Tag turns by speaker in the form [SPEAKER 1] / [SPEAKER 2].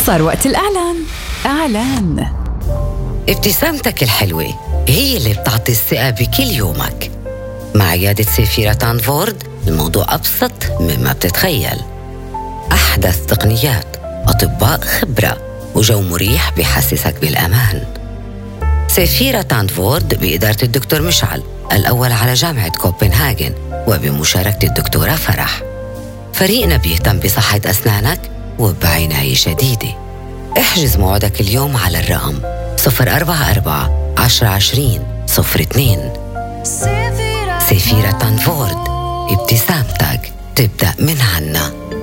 [SPEAKER 1] صار وقت الإعلان. إعلان.
[SPEAKER 2] ابتسامتك الحلوة هي اللي بتعطي الثقة بكل يومك. مع عيادة سيفيرا تانفورد الموضوع أبسط مما بتتخيل. أحدث تقنيات، أطباء خبرة، وجو مريح بيحسسك بالأمان. سيفيرا تانفورد بإدارة الدكتور مشعل الأول على جامعة كوبنهاجن وبمشاركة الدكتورة فرح. فريقنا بيهتم بصحة أسنانك وبعناية شديدة. احجز موعدك اليوم على الرقم 044-1020-02. سيفيرا تانفورد، ابتسامتك تبدأ من عنا.